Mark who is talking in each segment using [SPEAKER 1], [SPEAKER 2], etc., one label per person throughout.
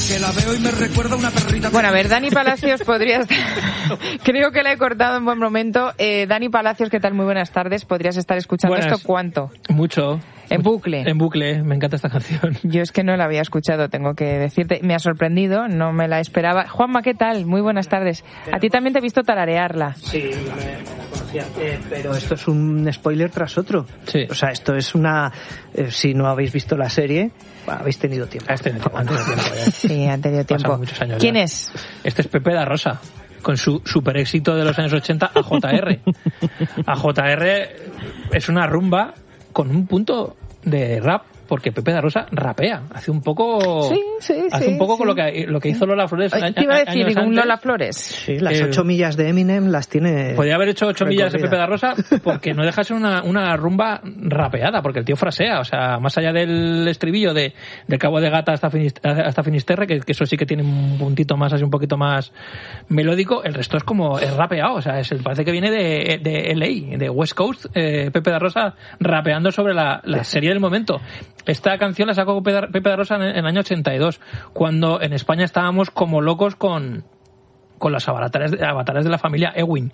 [SPEAKER 1] que la veo y me recuerda una perrita.
[SPEAKER 2] Bueno, a ver, Dani Palacios podrías... Creo que la he cortado en buen momento. Dani Palacios, ¿qué tal? Muy buenas tardes. ¿Podrías estar escuchando esto cuánto?
[SPEAKER 3] Mucho.
[SPEAKER 2] En bucle.
[SPEAKER 3] En bucle, me encanta esta canción.
[SPEAKER 2] Yo es que no la había escuchado, tengo que decirte. Me ha sorprendido, no me la esperaba. Juanma, ¿qué tal? Muy buenas tardes. A ti también te he visto tararearla.
[SPEAKER 4] Sí, me la conocía. Pero esto es un spoiler tras otro.
[SPEAKER 3] Sí.
[SPEAKER 4] O sea, esto es una... si no habéis visto la serie, habéis tenido tiempo.
[SPEAKER 3] Han tenido tiempo ya.
[SPEAKER 2] Sí, han tenido tiempo.
[SPEAKER 3] Muchos años
[SPEAKER 2] ¿Quién
[SPEAKER 3] ya.
[SPEAKER 2] es?
[SPEAKER 3] Este es Pepe da Rosa, con su super éxito de los años 80, AJR. AJR es una rumba con un punto de rap, porque Pepe da Rosa rapea, hace un poco con lo que hizo Lola Flores.
[SPEAKER 2] Te iba a decir, un Lola Flores.
[SPEAKER 4] Sí, las 8 millas de Eminem las tiene.
[SPEAKER 3] Podría haber hecho 8 millas de Pepe da Rosa, porque no deja de ser una rumba rapeada, porque el tío frasea, o sea, más allá del estribillo del Cabo de Gata hasta Finisterre, que eso sí que tiene un puntito más, así un poquito más melódico, el resto es rapeado, o sea, parece que viene de LA, de West Coast, Pepe da Rosa rapeando sobre la serie del momento. Esta canción la sacó Pepe da Rosa en el año 82, cuando en España estábamos como locos con los avatares de la familia Ewing.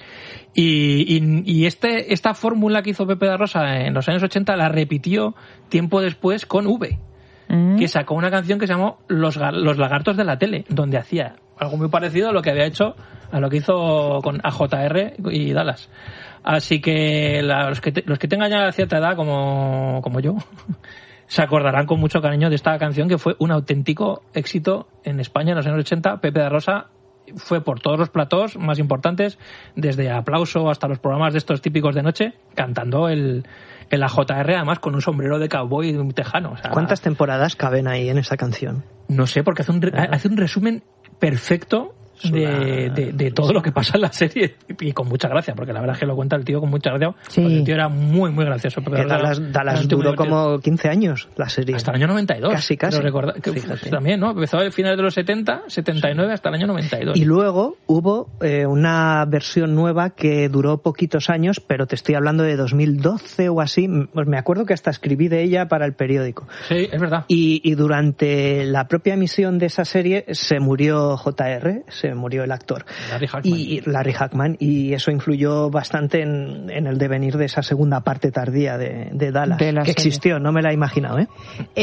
[SPEAKER 3] Y esta fórmula que hizo Pepe da Rosa en los años 80 la repitió tiempo después con V, que sacó una canción que se llamó Los lagartos de la tele, donde hacía algo muy parecido a lo que había hecho, a lo que hizo con AJR y Dallas. Así que los que tengan ya cierta edad como yo se acordarán con mucho cariño de esta canción, que fue un auténtico éxito en España en los años 80. Pepe da Rosa fue por todos los platós más importantes, desde Aplauso hasta los programas de estos típicos de noche, cantando el AJR, además con un sombrero de cowboy tejano. O sea,
[SPEAKER 4] ¿cuántas temporadas caben ahí en esa canción?
[SPEAKER 3] No sé, porque hace un resumen perfecto de todo lo que pasa en la serie, y con mucha gracia, porque la verdad es que lo cuenta el tío con mucha gracia.
[SPEAKER 2] Sí.
[SPEAKER 3] El tío era muy muy gracioso.
[SPEAKER 4] Dallas duró como 15 años la serie.
[SPEAKER 3] Hasta el año 92.
[SPEAKER 4] Casi.
[SPEAKER 3] También, ¿no? Empezó a finales de los 70, 79 hasta el año 92.
[SPEAKER 4] Y luego hubo una versión nueva que duró poquitos años, pero te estoy hablando de 2012 o así. Pues me acuerdo que hasta escribí de ella para el periódico.
[SPEAKER 3] Sí, es verdad.
[SPEAKER 4] Y durante la propia emisión de esa serie se murió JR, se murió el actor. Larry Hackman. Y eso influyó bastante en el devenir de esa segunda parte tardía de Dallas. Que serie existió, no me la he imaginado, ¿eh?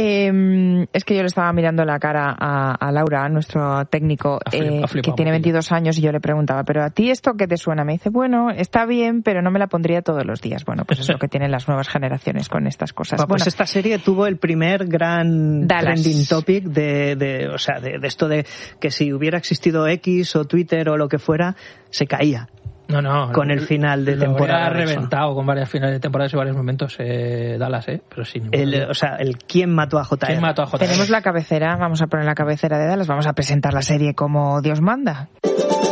[SPEAKER 2] Es que yo le estaba mirando la cara a Laura, nuestro técnico, que tiene 22 años, y yo le preguntaba, ¿pero a ti esto qué te suena? Me dice, bueno, está bien, pero no me la pondría todos los días. Bueno, pues es lo que tienen las nuevas generaciones con estas cosas.
[SPEAKER 4] Pues esta serie tuvo el primer gran
[SPEAKER 2] Dallas.
[SPEAKER 4] Trending topic de esto de que si hubiera existido X o Twitter o lo que fuera, se caía.
[SPEAKER 3] No,
[SPEAKER 4] con el final de temporada.
[SPEAKER 3] Ha reventado con varias finales de temporada y varios momentos Dallas, pero sin
[SPEAKER 4] ¿quién mató a JR?
[SPEAKER 3] ¿Quién mató a JR?
[SPEAKER 2] Tenemos la cabecera, vamos a poner la cabecera de Dallas, vamos a presentar la serie como Dios manda.